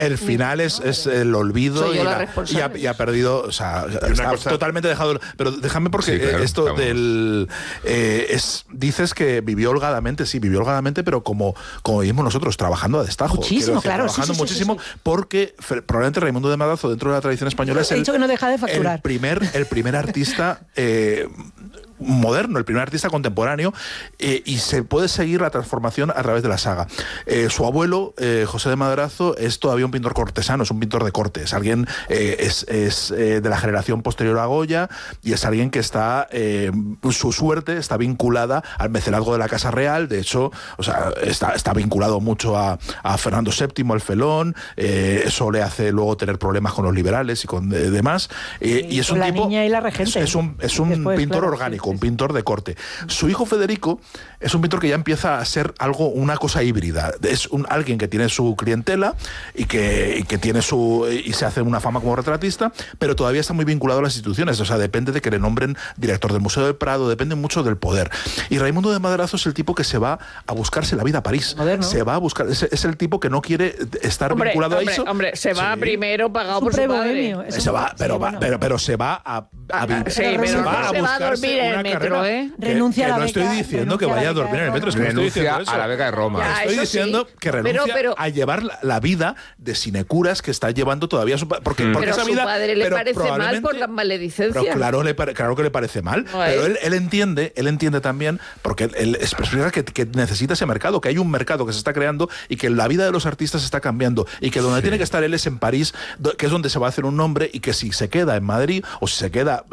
El final es el olvido y ha perdido, o sea, está totalmente dejado. Pero déjame porque esto del... dices que vivió holgadamente, sí, vivió holgadamente, pero como vimos nosotros, trabajando a destajo. Muchísimo, decir, claro. Trabajando muchísimo, porque probablemente Raimundo de Madrazo, dentro de la tradición española, es dicho que no deja de facturar. el primer artista... moderno, el primer artista contemporáneo, y se puede seguir la transformación a través de la saga. Su abuelo, José de Madrazo, es todavía un pintor cortesano, es un pintor de corte, es alguien, es de la generación posterior a Goya, y es alguien que está, su suerte está vinculada al mecenazgo de la Casa Real. De hecho, o sea, está vinculado mucho a Fernando VII, el Felón. Eso le hace luego tener problemas con los liberales y con demás, y es un la tipo, niña y la regente. es un Después, pintor claro, orgánico, un pintor de corte. Su hijo Federico es un pintor que ya empieza a ser una cosa híbrida. Es alguien que tiene su clientela y que tiene y se hace una fama como retratista, pero todavía está muy vinculado a las instituciones. O sea, depende de que le nombren director del Museo del Prado, depende mucho del poder. Y Raimundo de Madrazo es el tipo que se va a buscarse la vida a París. Moderno. Se va a buscar, es el tipo que no quiere estar vinculado a eso. Hombre, se va primero pagado por su padre. Se va, pero se va a dormir en el metro, renuncia a la no beca. estoy diciendo que vaya a dormir en el metro, es que renuncia a la beca de Roma. Estoy diciendo que renuncia a llevar la vida de sinecuras que está llevando todavía porque pero esa a su vida, padre le parece mal por las maledicencias. Pero claro que le parece mal, pero él entiende también, porque él explica que necesita ese mercado, que hay un mercado que se está creando y que la vida de los artistas está cambiando, y que donde tiene que estar él es en París, que es donde se va a hacer un nombre, y que si se queda en Madrid o si se queda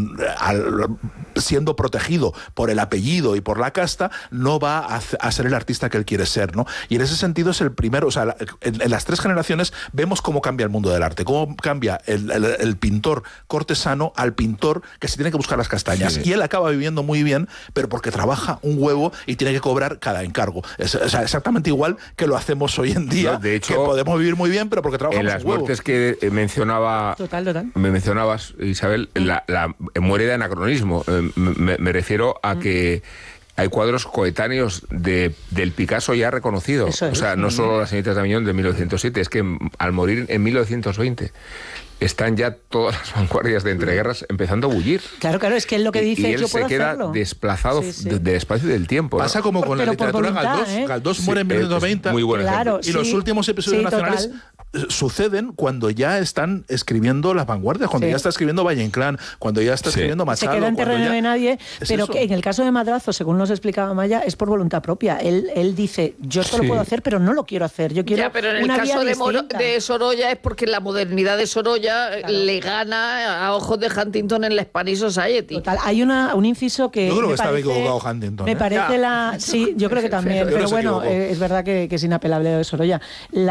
siendo protegido por el apellido y por la casta, no va a ser el artista que él quiere ser, ¿no? Y en ese sentido es el primero, o sea, en las tres generaciones vemos cómo cambia el mundo del arte, cómo cambia el pintor cortesano al pintor que se tiene que buscar las castañas. Sí. Y él acaba viviendo muy bien, pero porque trabaja un huevo y tiene que cobrar cada encargo. O sea, exactamente igual que lo hacemos hoy en día, de hecho, que podemos vivir muy bien, pero porque trabajamos un huevo. En las muertes que mencionaba, me mencionabas, Isabel, muere de anacronismo. Me refiero a que hay cuadros coetáneos del Picasso ya reconocido. O sea, no solo las señoritas de Aviñón de 1907, es que al morir en 1920 están ya todas las vanguardias de entreguerras empezando a bullir. Claro, es que él lo que dice y él yo se queda desplazado del espacio y del tiempo. Pasa como con la literatura Galdós. Galdós muere en 1920. Muy buen ejemplo. Y los últimos episodios nacionales suceden cuando ya están escribiendo las vanguardias, cuando ya está escribiendo Valle Inclán, cuando ya está escribiendo Machado. Se queda en terreno de nadie, pero que en el caso de Madrazo, según nos explicaba Maya, es por voluntad propia. Él dice, yo esto lo puedo hacer, pero no lo quiero hacer. Yo quiero pero en el caso de Sorolla es porque la modernidad de Sorolla le gana a ojos de Huntington en la Spanish Society. Total, hay un inciso que... Yo creo que estaba equivocado Huntington. Me parece Sí, yo creo que también, pero bueno, es verdad que es inapelable lo de Sorolla.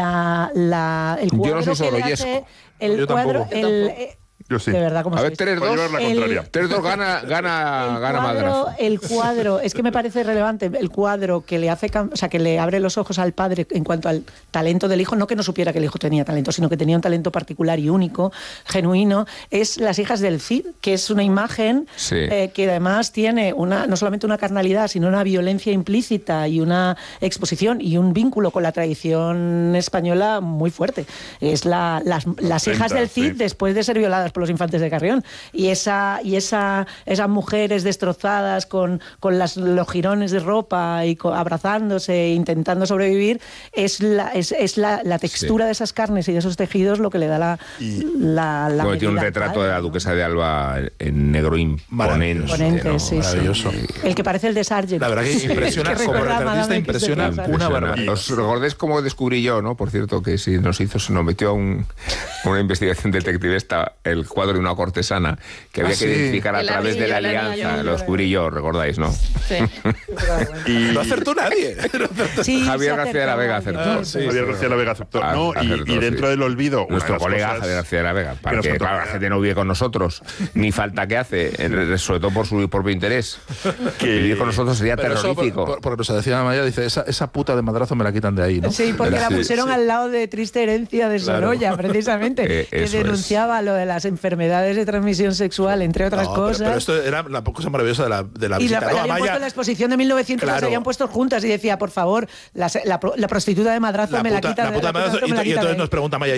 El cuadro, yo no soy sorollesco. El cuadro... Yo sí. De verdad, a ver, 3-2. 3-2 gana Madrazo. El cuadro, es que me parece relevante, el cuadro que le hace, o sea, que le abre los ojos al padre en cuanto al talento del hijo, no que no supiera que el hijo tenía talento, sino que tenía un talento particular y único, genuino, es Las hijas del Cid, que es una imagen que además tiene no solamente una carnalidad, sino una violencia implícita y una exposición y un vínculo con la tradición española muy fuerte. Es las hijas del Cid después de ser violadas por los infantes de Carrión, y esas mujeres destrozadas con los jirones de ropa y abrazándose, intentando sobrevivir, es la textura de esas carnes y de esos tejidos lo que le da la tiene un retrato de la duquesa de Alba en negro imponente, maravilloso. El que parece el de Sargent. La verdad que impresiona, como retratista impresiona una barbaridad. ¿Os recordáis cómo descubrí yo, no? Por cierto, que se nos metió a una investigación detectivista el cuadro de una cortesana que había que identificar a través de la alianza. Lo descubrí yo, recordáis, ¿no? Sí. Y no acertó nadie. Javier García de la Vega acertó. Javier García de la Vega aceptó. Y dentro del olvido, nuestro colega Javier García de la Vega, para que claro, la gente no vive con nosotros, ni falta que hace, sobre todo por su propio interés. Que vivir con nosotros sería terrorífico. Porque nos decía Maya, dice, esa puta de Madrazo me la quitan de ahí, ¿no? Sí, porque la pusieron al lado de Triste herencia de Sorolla, precisamente, que denunciaba lo de las enfermedades de transmisión sexual, entre otras cosas. Pero esto era la cosa maravillosa de la visita. Y la habían puesto en la exposición de 1900, las habían puesto juntas y decía, por favor, la prostituta de Madrazo me la quita. Y entonces nos pregunta Amaya,